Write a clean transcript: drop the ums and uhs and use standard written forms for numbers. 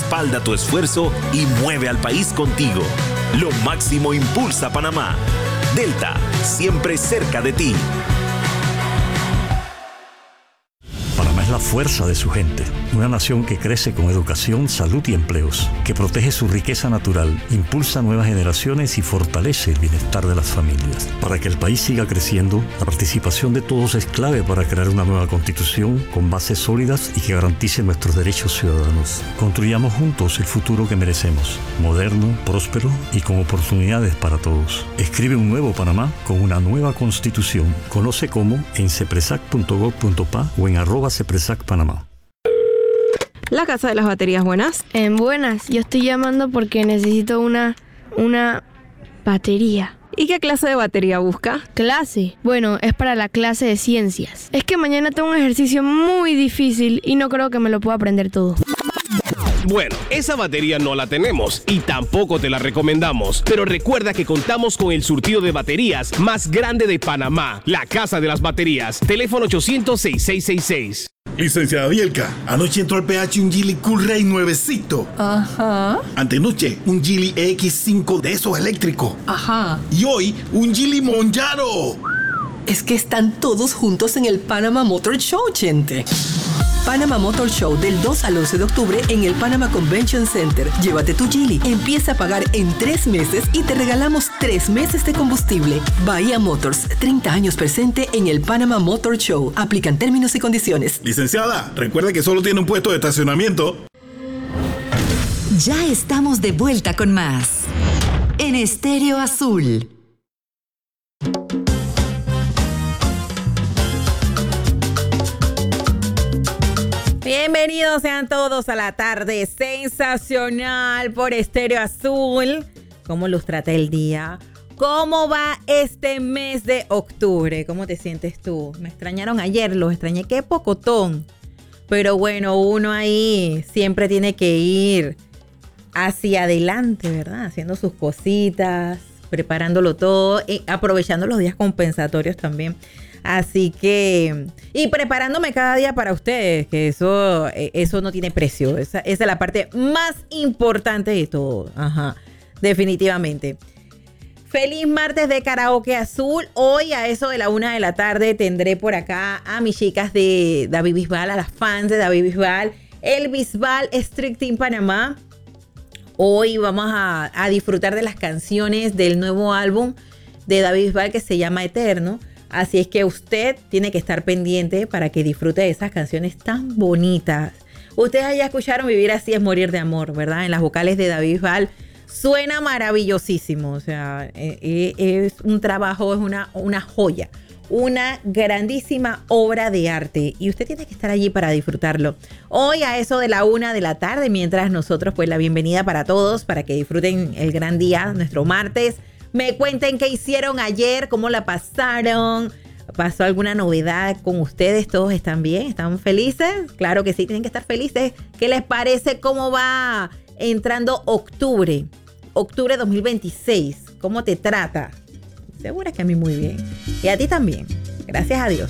Respalda tu esfuerzo y mueve al país contigo. Lo máximo impulsa Panamá. Delta, siempre cerca de ti. Panamá es la fuerza de su gente, una nación que crece con educación, salud y empleos, que protege su riqueza natural, impulsa nuevas generaciones y fortalece el bienestar de las familias. Para que el país siga creciendo, la participación de todos es clave para crear una nueva constitución con bases sólidas y que garantice nuestros derechos ciudadanos. Construyamos juntos el futuro que merecemos, moderno, próspero y con oportunidades para todos. Escribe un nuevo Panamá con una nueva constitución. Conoce cómo en cepresac.gov.pa o en @cepresac Panamá. La Casa de las Baterías, buenas. Buenas, yo estoy llamando porque necesito una batería. ¿Y qué clase de batería busca? ¿Clase? Bueno, es para la clase de ciencias. Es que mañana tengo un ejercicio muy difícil y no creo que me lo pueda aprender todo. Bueno, esa batería no la tenemos y tampoco te la recomendamos. Pero recuerda que contamos con el surtido de baterías más grande de Panamá. La Casa de las Baterías. Teléfono 800-6666. Licenciada Bielka, anoche entró al PH un Geely Coolray nuevecito. Ajá. Antenoche, un Geely EX5 de esos eléctricos. Ajá. Y hoy, un Geely Monjaro. Es que están todos juntos en el Panama Motor Show, gente. Panama Motor Show del 2 al 11 de octubre en el Panama Convention Center. Llévate tu Geely, empieza a pagar en 3 meses y te regalamos 3 meses de combustible. Bahía Motors, 30 años presente en el Panama Motor Show. Aplican términos y condiciones. Licenciada, recuerde que solo tiene un puesto de estacionamiento. Ya estamos de vuelta con más en Estéreo Azul. Bienvenidos sean todos a la tarde sensacional por Estéreo Azul. ¿Cómo los trata el día? ¿Cómo va este mes de octubre? ¿Cómo te sientes tú? Me extrañaron ayer, los extrañé, qué pocotón. Pero bueno, uno ahí siempre tiene que ir hacia adelante, ¿verdad? Haciendo sus cositas, preparándolo todo, aprovechando los días compensatorios también. Así que, y preparándome cada día para ustedes, que eso no tiene precio. Esa es la parte más importante de todo. Ajá, definitivamente. Feliz martes de Karaoke Azul. Hoy a eso de la 1 de la tarde tendré por acá a mis chicas de David Bisbal, a las fans de David Bisbal, el Bisbal Street Team Panamá. Hoy vamos a disfrutar de las canciones del nuevo álbum de David Bisbal que se llama Eterno. Así es que usted tiene que estar pendiente para que disfrute de esas canciones tan bonitas. Ustedes ya escucharon Vivir así es morir de amor, ¿verdad? En las vocales de David Bisbal suena maravillosísimo. O sea, es un trabajo, es una joya. Una grandísima obra de arte. Y usted tiene que estar allí para disfrutarlo. Hoy a eso de la 1 de la tarde, mientras nosotros pues la bienvenida para todos, para que disfruten el gran día, nuestro martes. Me cuenten qué hicieron ayer, cómo la pasaron. ¿Pasó alguna novedad con ustedes? ¿Todos están bien? ¿Están felices? Claro que sí, tienen que estar felices. ¿Qué les parece cómo va entrando octubre? Octubre 2026. ¿Cómo te trata? Seguro que a mí muy bien. Y a ti también. Gracias a Dios.